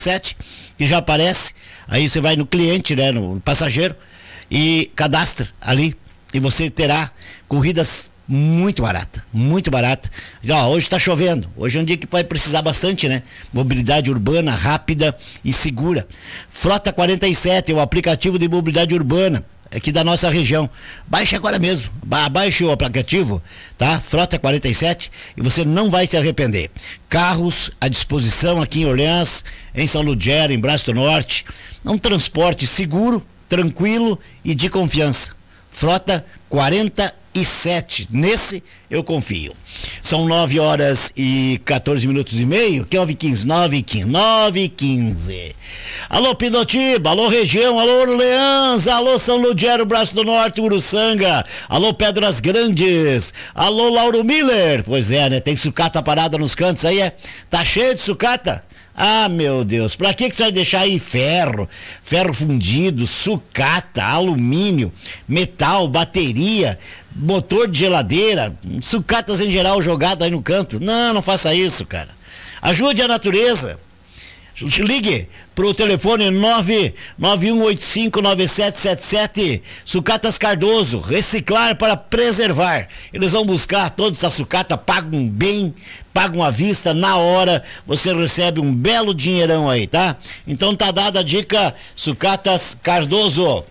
7, que já aparece. Aí você vai no cliente, né, no passageiro, e cadastra ali. E você terá corridas muito barata. Ó, hoje está chovendo, hoje é um dia que vai precisar bastante, né? Mobilidade urbana rápida e segura. Frota 47 é o aplicativo de mobilidade urbana aqui da nossa região. Baixe agora mesmo, baixe o aplicativo, tá? Frota 47, e você não vai se arrepender. Carros à disposição aqui em Orleans, em São Ludgero, em Braço do Norte. Um transporte seguro, tranquilo e de confiança. Frota 47, nesse eu confio. São 9h14 que 9h15. Alô Pinotiba, alô região, alô Orleans, alô São Ludgero, Braço do Norte, Uruçanga, alô Pedras Grandes, alô Lauro Miller. Pois é, né, tem sucata parada nos cantos aí, tá cheio de sucata. Ah, meu Deus, pra que você vai deixar aí ferro fundido, sucata, alumínio, metal, bateria, motor de geladeira, sucatas em geral jogadas aí no canto? Não faça isso, cara. Ajude a natureza. Ligue pro telefone 991859777, Sucatas Cardoso, reciclar para preservar. Eles vão buscar toda essa sucata, pagam bem, pagam à vista, na hora, você recebe um belo dinheirão aí, tá? Então tá dada a dica, Sucatas Cardoso.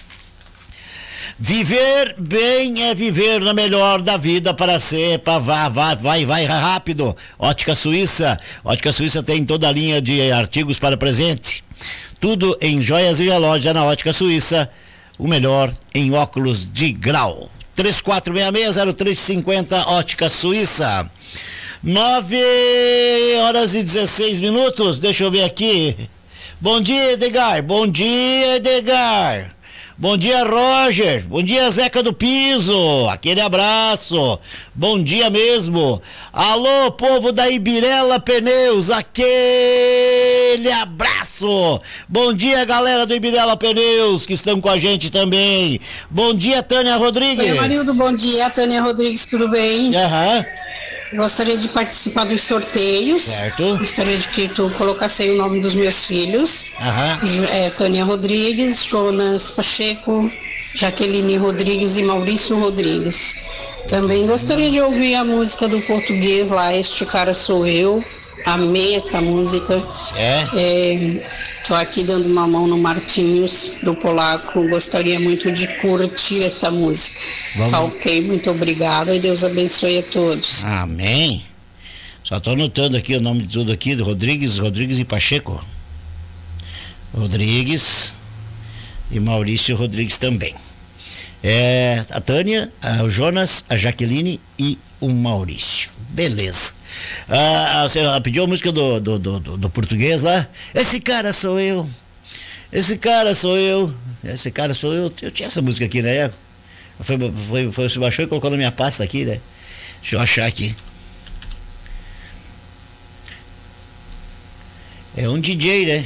Viver bem é viver na melhor da vida vai rápido. Ótica Suíça tem toda a linha de artigos para presente. Tudo em joias e relógios na Ótica Suíça, o melhor em óculos de grau. 3466-0350, Ótica Suíça. 9h16, deixa eu ver aqui. Bom dia, Edgar. Bom dia, Roger. Bom dia, Zeca do Piso. Aquele abraço. Bom dia mesmo. Alô, povo da Ibirela Pneus. Aquele abraço. Bom dia, galera do Ibirela Pneus, que estão com a gente também. Bom dia, Tânia Rodrigues. Oi, Marildo, bom dia. Tânia Rodrigues, tudo bem? Aham. Gostaria de participar dos sorteios. Certo. Gostaria de que tu colocasse aí o nome dos meus filhos. Tânia Rodrigues, Jonas Pacheco, Jaqueline Rodrigues e Maurício Rodrigues. Também gostaria de ouvir a música do Português lá, Este Cara Sou Eu. Amei esta música. Tô aqui dando uma mão no Martinhos, pro Polaco. Gostaria muito de curtir esta música. Tá ok, muito obrigado e Deus abençoe a todos. Amém. Só tô anotando aqui o nome de tudo aqui, do Rodrigues e Pacheco. Rodrigues e Maurício Rodrigues também. A Tânia, o Jonas, a Jaqueline e o Maurício. Beleza. Você pediu a música do Português lá? Esse cara sou eu. Eu tinha essa música aqui, né? Você baixou e colocou na minha pasta aqui, né? Deixa eu achar aqui. É um DJ, né?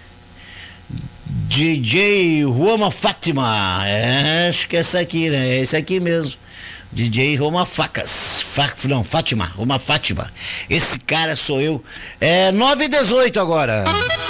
DJ Roma Fátima. Acho que é essa aqui, né? É esse aqui mesmo. DJ Roma Fátima. Roma Fátima. Esse cara sou eu. 9h18 agora.